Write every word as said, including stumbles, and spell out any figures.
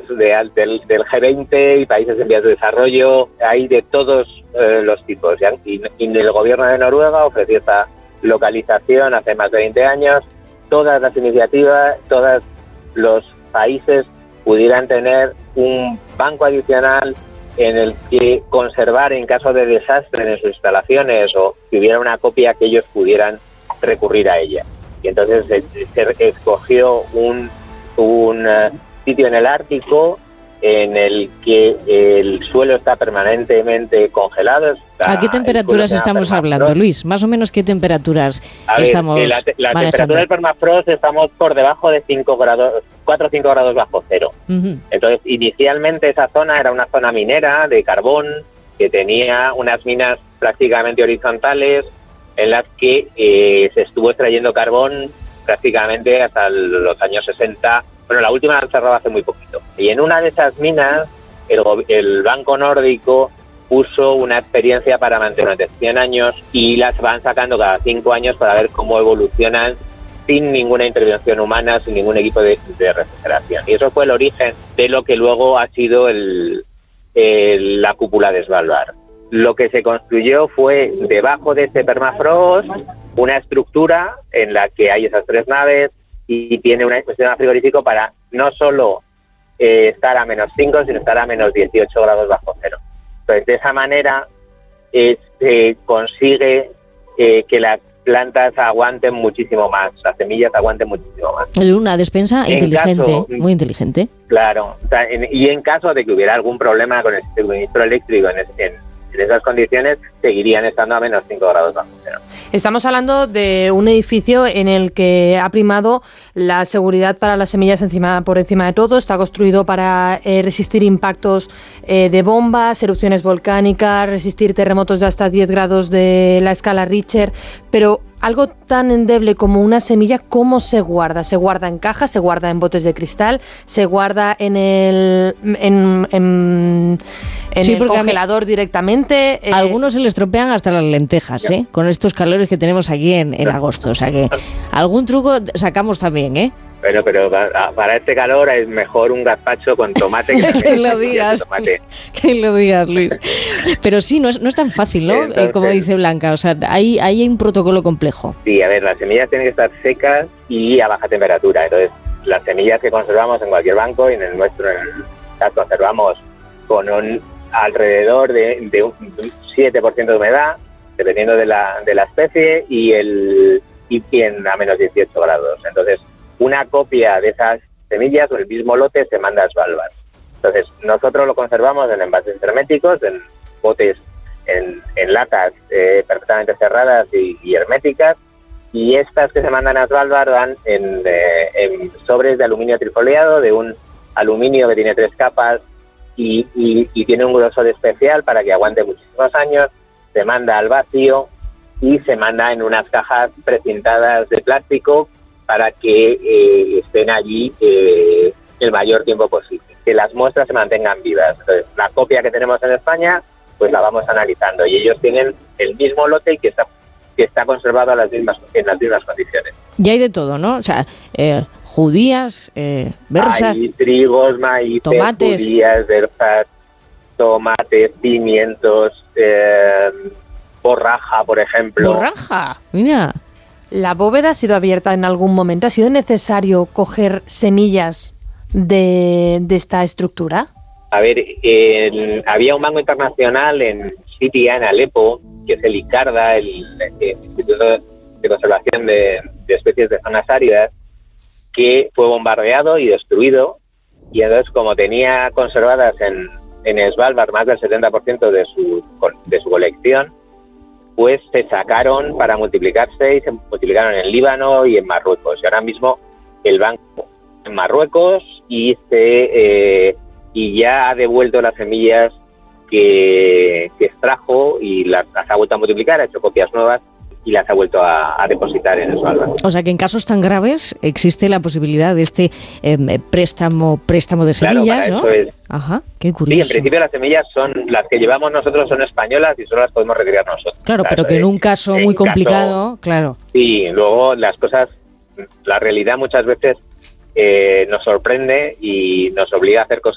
de, del, del G veinte y países en vías de desarrollo, hay de todos eh, los tipos. Y, y el gobierno de Noruega ofreció esta localización hace más de veinte años. Todas las iniciativas, todos los países pudieran tener un banco adicional en el que conservar en caso de desastre en sus instalaciones, o que hubiera una copia que ellos pudieran recurrir a ella. Y entonces se, se escogió un, un uh, sitio en el Ártico en el que el suelo está permanentemente congelado. Está, ¿A qué temperaturas estamos hablando, Luis? Más o menos, ¿qué temperaturas a ver, estamos la, la manejando? temperatura del permafrost estamos por debajo de cinco grados, cuatro o cinco grados bajo cero. Uh-huh. Entonces, inicialmente esa zona era una zona minera de carbón que tenía unas minas prácticamente horizontales en las que eh, se estuvo extrayendo carbón prácticamente hasta los años sesenta. Bueno, la última la han cerrado hace muy poquito. Y en una de esas minas, el, el Banco Nórdico puso una experiencia para mantener durante cien años y las van sacando cada cinco años para ver cómo evolucionan sin ninguna intervención humana, sin ningún equipo de, de refrigeración. Y eso fue el origen de lo que luego ha sido el, el, la cúpula de Svalbard. Lo que se construyó fue, debajo de ese permafrost, una estructura en la que hay esas tres naves, y tiene un sistema frigorífico para no solo eh, estar a menos cinco, sino estar a menos dieciocho grados bajo cero. Entonces, de esa manera eh, se consigue eh, que las plantas aguanten muchísimo más, las semillas aguanten muchísimo más. Una despensa en inteligente, caso, muy inteligente. Claro, o sea, en, y en caso de que hubiera algún problema con el suministro eléctrico en, en, en esas condiciones, seguirían estando a menos cinco grados bajo cero. Estamos hablando de un edificio en el que ha primado la seguridad para las semillas encima, por encima de todo. Está construido para eh, resistir impactos eh, de bombas, erupciones volcánicas, resistir terremotos de hasta diez grados de la escala Richter. Pero algo tan endeble como una semilla, ¿cómo se guarda? ¿Se guarda en cajas? ¿Se guarda en botes de cristal? ¿Se guarda en el, en, en, en sí, el congelador directamente? A algunos se les estropean hasta las lentejas, ¿eh? Con estos calores que tenemos aquí en, en agosto. O sea que algún truco sacamos también, ¿eh? Bueno, pero para este calor es mejor un gazpacho con tomate que, que lo digas, tomate. Que lo digas, Luis. Pero sí, no es, no es tan fácil, ¿no? Entonces, eh, como dice Blanca, o sea, hay, hay un protocolo complejo. Sí, a ver, las semillas tienen que estar secas y a baja temperatura. Entonces, las semillas que conservamos en cualquier banco, y en el nuestro las conservamos con un alrededor de, de un siete por ciento de humedad, dependiendo de la, de la especie, y el y en a menos dieciocho grados. Entonces, una copia de esas semillas o el mismo lote se manda a Svalbard. Entonces, nosotros lo conservamos en envases herméticos, en botes, en, en latas eh, perfectamente cerradas y, y herméticas, y estas que se mandan a Svalbard van en, eh, en sobres de aluminio trifoliado, de un aluminio que tiene tres capas y, y, y tiene un grosor especial para que aguante muchísimos años. Se manda al vacío y se manda en unas cajas precintadas de plástico para que eh, estén allí eh, el mayor tiempo posible, que las muestras se mantengan vivas. Entonces, la copia que tenemos en España, pues la vamos analizando, y ellos tienen el mismo lote y que está que está conservado a las mismas, en las mismas condiciones. Y hay de todo, ¿no? O sea, eh, judías, eh, berzas, hay trigos, maíces, tomates, judías, berzas, tomates, pimientos, eh, borraja, por ejemplo. Borraja, mira. ¿La bóveda ha sido abierta en algún momento? ¿Ha sido necesario coger semillas de, de esta estructura? A ver, eh, había un banco internacional en Siria, en Alepo, que es el ICARDA, el, el Instituto de Conservación de, de Especies de Zonas Áridas, que fue bombardeado y destruido, y entonces, como tenía conservadas en, en Svalbard más del setenta por ciento de su, de su colección, pues se sacaron para multiplicarse y se multiplicaron en Líbano y en Marruecos. Y ahora mismo el banco en Marruecos y se eh, y ya ha devuelto las semillas que, que extrajo y las, las ha vuelto a multiplicar, ha hecho copias nuevas y las ha vuelto a, a depositar en Svalbard. O sea que en casos tan graves existe la posibilidad de este eh, préstamo préstamo de semillas, claro, ¿no? Es, Ajá, qué curioso. Sí, en principio las semillas son las que llevamos nosotros, son españolas y solo las podemos retirar nosotros. Claro, claro, pero que en un caso en muy complicado, caso, claro. Sí, luego las cosas, la realidad muchas veces eh, nos sorprende y nos obliga a hacer cosas